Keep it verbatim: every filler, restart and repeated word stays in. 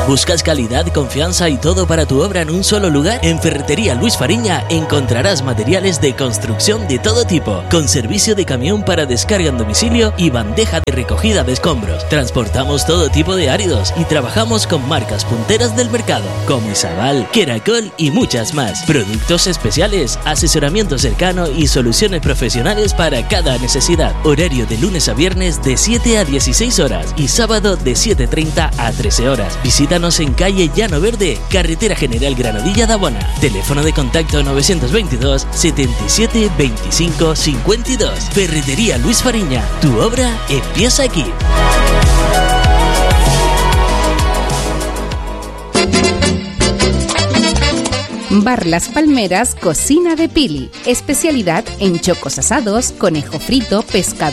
¿Buscas calidad, confianza y todo para tu obra en un solo lugar? En Ferretería Luis Fariña encontrarás materiales de construcción de todo tipo, con servicio de camión para descarga en domicilio y bandeja de recogida de escombros. Transportamos todo tipo de áridos y trabajamos con marcas punteras del mercado, como Isabal, Keracol y muchas más. Productos especiales, asesoramiento cercano y soluciones profesionales para cada necesidad. Horario de lunes a viernes de siete a dieciséis horas y sábado de siete treinta a trece horas. Visítanos en calle Llano Verde, Carretera General Granadilla de Abona. Teléfono de contacto novecientos veintidós, setenta y siete, veinticinco, cincuenta y dos. Ferretería Luis Fariña, tu obra empieza aquí. Bar Las Palmeras, cocina de Pili. Especialidad en chocos asados, conejo frito, pescado